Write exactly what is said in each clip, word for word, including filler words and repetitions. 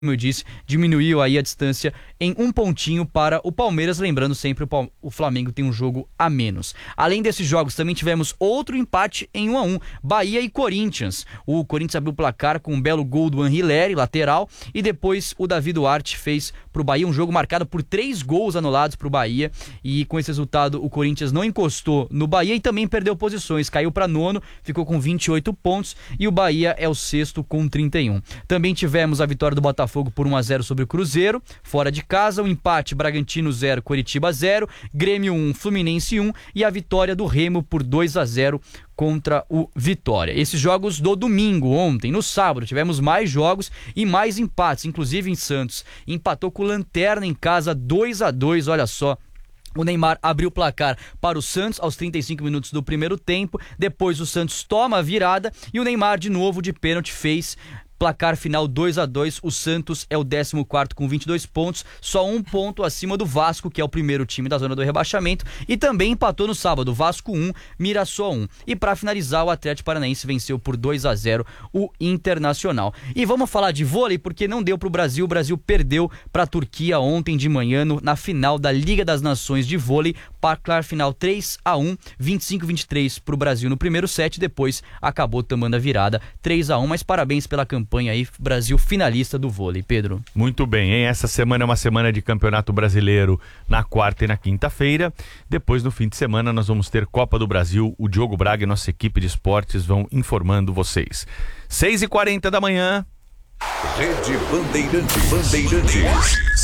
como eu disse, diminuiu aí a distância em um pontinho para o Palmeiras, lembrando sempre o, o Flamengo tem um jogo a menos. Além desses jogos, também tivemos outro empate em um a um, Bahia e Corinthians. O Corinthians abriu o placar com um belo gol do Anrileri, lateral, e depois o Davi Duarte fez para o Bahia um jogo marcado por três gols anulados para o Bahia, e com esse resultado o Corinthians não encostou no Bahia e também perdeu posições, caiu para nono, ficou com vinte e oito pontos, e o Bahia é o sexto com trinta e um. Também tivemos a vitória do Botafogo por um a zero sobre o Cruzeiro, fora de casa, o empate Bragantino zero, Coritiba zero, Grêmio um, Fluminense um e a vitória do Remo por dois a zero contra o Vitória. Esses jogos do domingo, ontem, no sábado, tivemos mais jogos e mais empates, inclusive em Santos. Empatou com o Lanterna em casa dois a dois, olha só. O Neymar abriu o placar para o Santos aos trinta e cinco minutos do primeiro tempo, depois o Santos toma a virada e o Neymar de novo de pênalti fez placar final dois a dois, o Santos é o décimo quarto com vinte e dois pontos, só um ponto acima do Vasco, que é o primeiro time da zona do rebaixamento, e também empatou no sábado, Vasco um, Mirassol um. E para finalizar, o Atlético Paranaense venceu por dois a zero o Internacional. E vamos falar de vôlei, porque não deu para o Brasil, o Brasil perdeu para a Turquia ontem de manhã no, na final da Liga das Nações de vôlei, placar final três a um, vinte e cinco a vinte e três para o Brasil no primeiro set, depois acabou tomando a virada três a um, mas parabéns pela campanha aí, Brasil finalista do vôlei, Pedro. Muito bem, hein? Essa semana é uma semana de Campeonato Brasileiro na quarta e na quinta-feira. Depois, no fim de semana, nós vamos ter Copa do Brasil. O Diogo Braga e nossa equipe de esportes vão informando vocês. seis e quarenta da manhã. Rede Bandeirantes. Bandeirantes.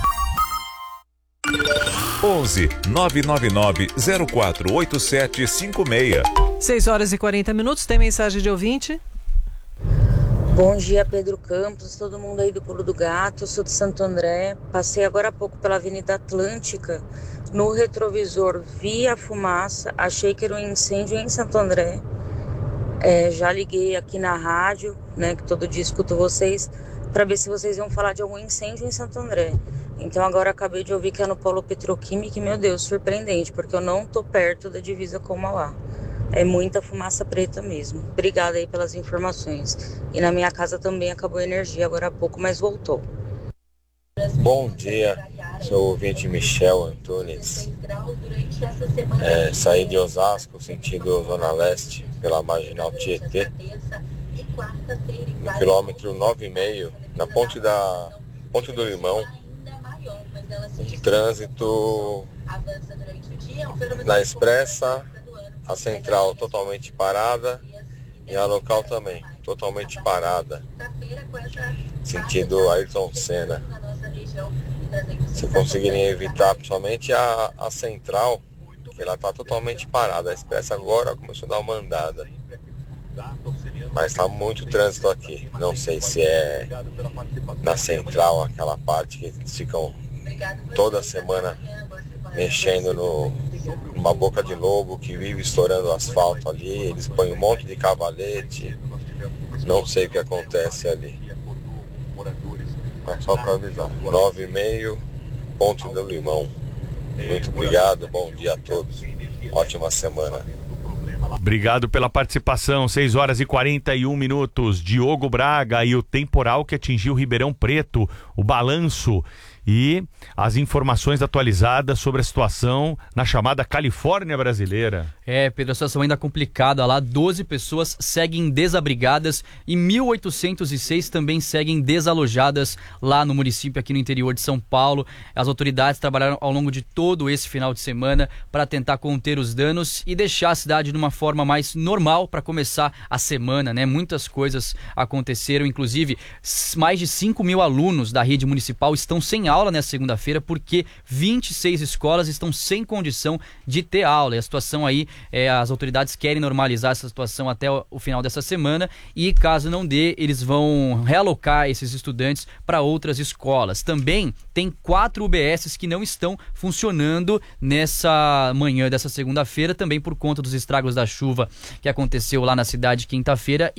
onze nove nove nove zero quatro oito sete cinco seis. seis horas e quarenta minutos, tem mensagem de ouvinte? Bom dia, Pedro Campos, todo mundo aí do Pulo do Gato, sou de Santo André. Passei agora há pouco pela Avenida Atlântica, no retrovisor vi a fumaça, achei que era um incêndio em Santo André. É, já liguei aqui na rádio, né, que todo dia escuto vocês, para ver se vocês iam falar de algum incêndio em Santo André. Então agora acabei de ouvir que é no Polo Petroquímico e, meu Deus, surpreendente, porque eu não tô perto da divisa com o Mauá. É muita fumaça preta mesmo. Obrigada aí pelas informações. E na minha casa também acabou a energia agora há pouco, mas voltou. Bom dia, sou o ouvinte Michel Antunes. É, saí de Osasco, sentido Zona Leste, pela Marginal Tietê. No quilômetro nove e meio, na ponte, da, ponte do Limão. Um trânsito na Expressa, a central totalmente parada e a local também totalmente parada, sentido Ayrton Senna. Se conseguirem evitar principalmente a, a central, que ela está totalmente parada, a Expressa agora começou a dar uma andada, mas está muito trânsito aqui. Não sei se é na central, aquela parte que eles ficam toda semana mexendo no, numa boca de lobo que vive estourando o asfalto ali, eles põem um monte de cavalete, não sei o que acontece ali. Mas só para avisar, nove e meio, Ponte do Limão. Muito obrigado, bom dia a todos, ótima semana. Obrigado pela participação, seis horas e quarenta e um minutos. Diogo Braga e o temporal que atingiu Ribeirão Preto, o balanço e as informações atualizadas sobre a situação na chamada Califórnia brasileira. É, Pedro, a situação ainda complicada lá, doze pessoas seguem desabrigadas e mil oitocentos e seis também seguem desalojadas lá no município, aqui no interior de São Paulo. As autoridades trabalharam ao longo de todo esse final de semana para tentar conter os danos e deixar a cidade de uma forma mais normal para começar a semana, né? Muitas coisas aconteceram, inclusive mais de cinco mil alunos da rede municipal estão sem aula nessa segunda-feira porque vinte e seis escolas estão sem condição de ter aula. E a situação aí, é, as autoridades querem normalizar essa situação até o, o final dessa semana e caso não dê, eles vão realocar esses estudantes para outras escolas. Também tem quatro U B Ss que não estão funcionando nessa manhã dessa segunda-feira, também por conta dos estragos da chuva que aconteceu lá na cidade quinta-feira e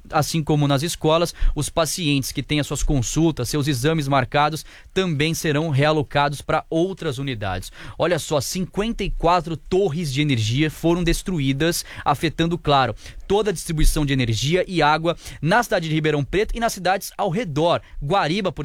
assim como nas escolas, os pacientes que têm as suas consultas, seus exames marcados, também serão realocados para outras unidades. Olha só, cinquenta e quatro torres de energia foram destruídas, afetando, claro, toda a distribuição de energia e água na cidade de Ribeirão Preto e nas cidades ao redor. Guariba, por